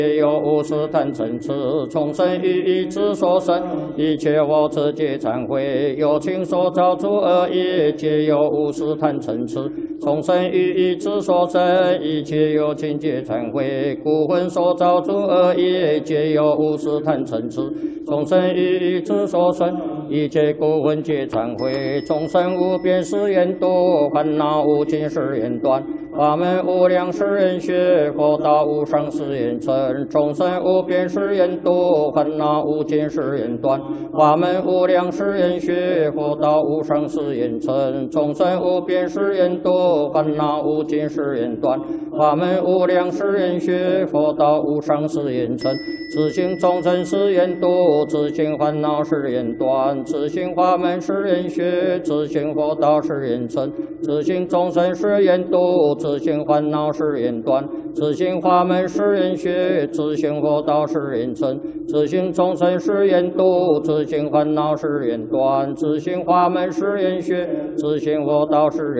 有无始贪嗔痴，从生于意之所生，一切我执皆忏悔。有情所造诸恶业，皆有无始贪嗔痴，从生于意之所生，一切有情皆忏悔。故魂所造诸恶业，皆有无始贪嗔痴，从生于意之所生，一切故魂皆忏悔。众生无边誓愿度，烦恼无尽誓愿断。法门无量誓愿学，佛道无上誓愿成。众生无边誓愿度，烦恼无尽誓愿断。法门无量誓愿学，佛道无上誓愿成。众生无边誓愿度，烦恼无尽誓愿断。法门无量誓愿学，佛道无上誓愿成。自性众生誓愿度，自性烦恼誓愿断。自性法门誓愿学，自性佛道誓愿成。自性众生誓愿度，自性烦恼誓愿断。自性法门誓愿学，自性佛道誓愿成。自性众生誓愿度，自性烦恼誓愿断。自性法门誓愿学，自性佛道誓愿